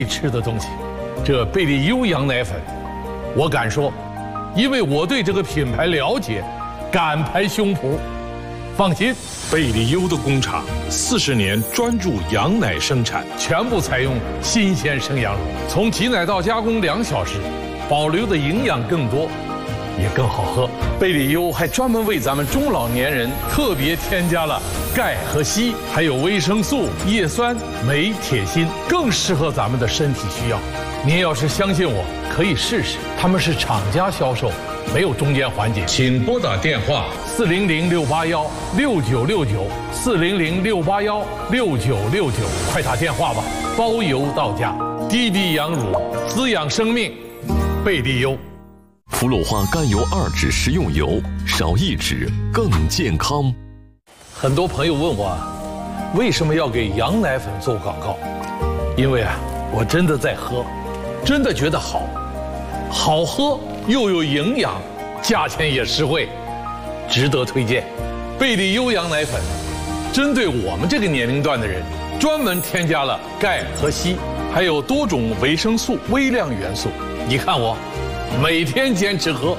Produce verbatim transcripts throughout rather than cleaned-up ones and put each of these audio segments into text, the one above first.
吃的东西。这贝利优羊奶粉，我敢说，因为我对这个品牌了解，敢拍胸脯。放心， 贝利优的工厂四十年专注羊奶生产， 全部采用新鲜生羊乳，从挤奶到加工两小时，保留的营养更多，也更好喝。贝利优还专门为咱们中老年人特别添加了钙和硒，还有维生素、叶酸、镁、铁、锌，更适合咱们的身体需要。您要是相信我，可以试试。他们是厂家销售，没有中间环节。 请拨打电话四零零六八幺六九六九四零零六八幺六九六九，快打电话吧，包邮到家。滴滴羊乳，滋养生命，贝利优。 氟氯化甘油二酯食用油，少一酯更健康。 很多朋友问我，为什么要给羊奶粉做广告？因为啊，我真的在喝，真的觉得好，好喝又有营养，价钱也实惠，值得推荐。贝利优羊奶粉，针对我们这个年龄段的人，专门添加了钙和硒，还有多种维生素、微量元素。你看我，每天坚持喝。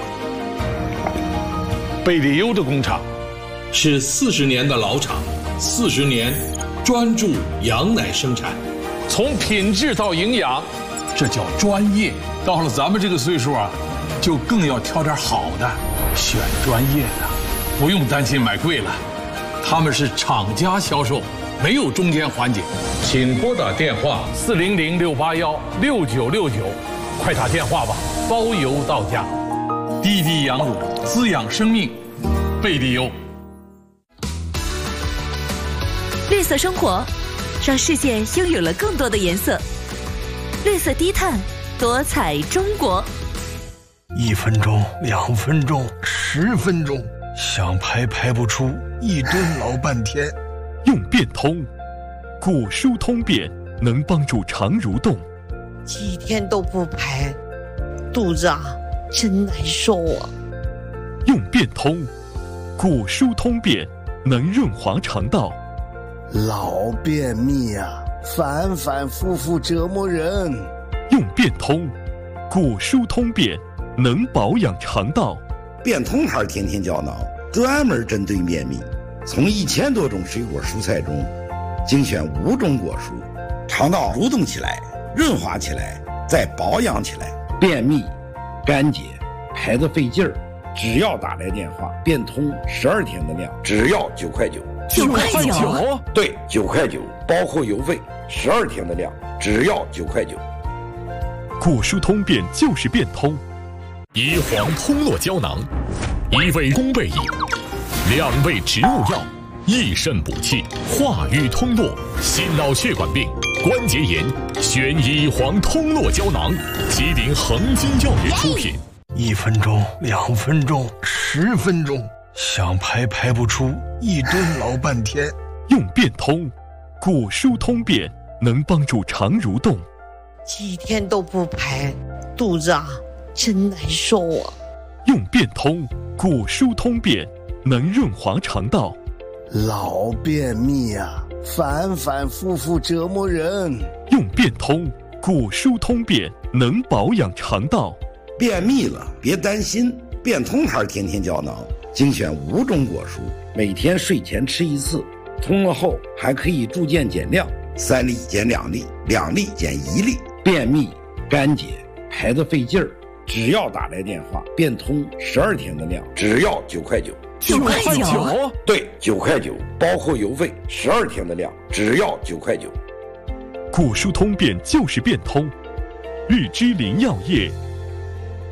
贝利优的工厂是四十年的老厂，四十年专注羊奶生产， 从品质到营养，这叫专业。到了咱们这个岁数啊，就更要挑点好的，选专业的，不用担心买贵了。他们是厂家销售，没有中间环节。 请拨打电话四零零六八幺六九六九，快打电话吧，包邮到家。滴滴羊乳，滋养生命，贝利优。 绿色生活，让世界拥有了更多的颜色。绿色低碳，多彩中国。 一分钟，两分钟，十分钟，想排排不出，一蹲老半天。 用变通，骨疏通便能帮助肠蠕动。 几天都不排，肚子啊真难受啊。 用变通，骨疏通便能润滑肠道。 老便秘啊，反反复复折磨人。 用变通，骨疏通便能保养肠道。 变通牌天天胶囊专门针对便秘，从一千多种水果蔬菜中精选五种果蔬，肠道蠕动起来，润滑起来，再保养起来。便秘、干结、排得费劲儿，只要打来电话，变通十二天的量，只要九块九。 九块九？ 对，九块九，包括邮费，十二天的量，只要九块九。 骨疏通便就是变通。 乙黄通络胶囊，一味宫贝饮，两味植物药，益肾补气，化瘀通络，心脑血管病、关节炎，选乙黄通络胶囊，吉林恒金药业出品。 一分钟，两分钟，十分钟，想排排不出，一蹲老半天。 用变通，骨疏通便能帮助肠蠕动。 几天都不排，肚子啊真难受啊。 用变通，骨疏通便能润滑肠道。 老便秘啊，反反复复折磨人。 用变通，骨疏通便能保养肠道。 便秘了别担心，变通牌天天胶囊精选五种果蔬，每天睡前吃一次，通了后还可以逐渐减量，三粒减两粒，两粒减一粒。便秘、干结、排得费劲儿，只要打来电话，变通十二天的量，只要九块九。 九块九？ 对，九块九，包括邮费，十二天的量，只要九块九。 骨疏通便就是变通。日之林药业